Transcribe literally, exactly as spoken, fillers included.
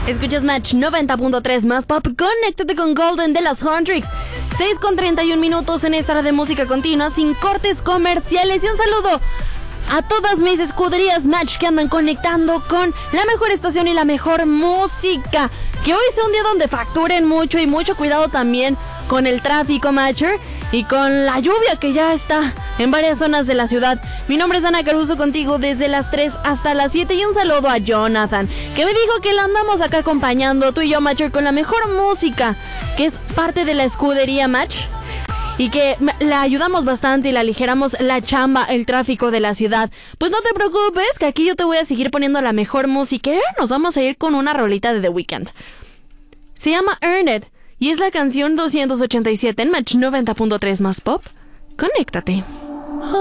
Escuchas Match noventa punto tres más pop. Conéctate con Golden de las Huntrix. seis con treinta y un minutos en esta hora de música continua sin cortes comerciales. Y un saludo a todas mis escuderías Match que andan conectando con la mejor estación y la mejor música. Que hoy sea un día donde facturen mucho y mucho cuidado también con el tráfico, Matcher, y con la lluvia que ya está en varias zonas de la ciudad. Mi nombre es Ana Caruso, contigo desde las tres hasta las siete. Y un saludo a Jonathan, que me dijo que la andamos acá acompañando, tú y yo, Matcher, con la mejor música, que es parte de la escudería Match, y que la ayudamos bastante y la aligeramos la chamba, el tráfico de la ciudad. Pues no te preocupes, que aquí yo te voy a seguir poniendo la mejor música. Nos vamos a ir con una rolita de The Weeknd. Se llama Earn It y es la canción doscientos ochenta y siete en Match noventa punto tres más pop. Conéctate.